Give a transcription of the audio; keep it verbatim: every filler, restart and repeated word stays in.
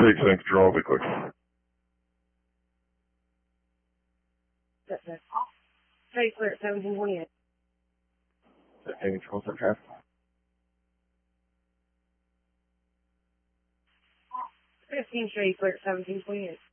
six control weekly. That's it. Stay clear at seventeen twenty-eight. seventeen control center traffic. fifteen, stay clear at seventeen twenty-eight.